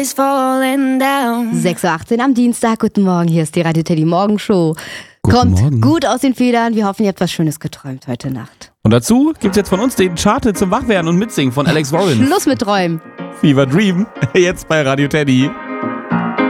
6:18 Uhr am Dienstag. Guten Morgen, hier ist die Radio Teddy Morgenshow. Kommt Morgen. gut aus den Federn. Wir hoffen, ihr habt was Schönes geträumt heute Nacht. Und dazu gibt's jetzt von uns den Chart zum Wachwerden und Mitsingen von Alex Warren. Schluss mit Träumen. Fever Dream, jetzt bei Radio Teddy.